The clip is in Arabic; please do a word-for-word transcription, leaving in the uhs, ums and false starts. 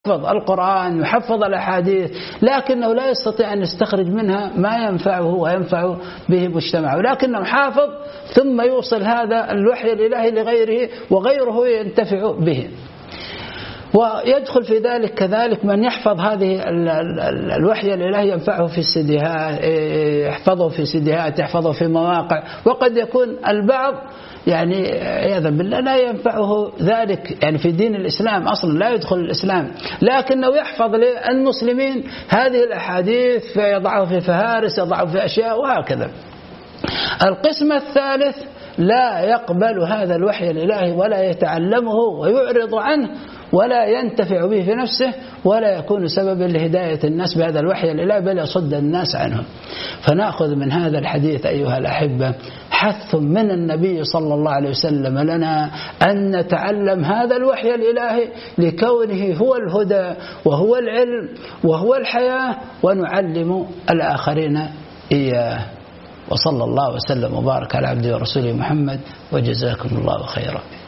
يحفظ القرآن يحفظ الأحاديث، لكنه لا يستطيع أن يستخرج منها ما ينفعه وينفع به مجتمعه، ولكنه حافظ ثم يوصل هذا الوحي الإلهي لغيره وغيره ينتفع به. ويدخل في ذلك كذلك من يحفظ هذه الوحي الإلهي ينفعه في السيديهات، يحفظه في سيديهات، يحفظه في مواقع، وقد يكون البعض يعني عياذا بالله لا ينفعه ذلك يعني في دين الإسلام أصلا لا يدخل الإسلام، لكنه يحفظ للمسلمين هذه الأحاديث فيضعه في فهارس، يضعه في أشياء وهكذا. القسم الثالث لا يقبل هذا الوحي الإلهي ولا يتعلمه ويعرض عنه ولا ينتفع به في نفسه ولا يكون سببا لهداية الناس بهذا الوحي الإلهي، بل يصد الناس عنه. فنأخذ من هذا الحديث أيها الأحبة حث من النبي صلى الله عليه وسلم لنا أن نتعلم هذا الوحي الإلهي لكونه هو الهدى وهو العلم وهو الحياة، ونعلم الآخرين إياه. وصلى الله وسلم وبارك على عبده ورسوله محمد، وجزاكم الله خيرا.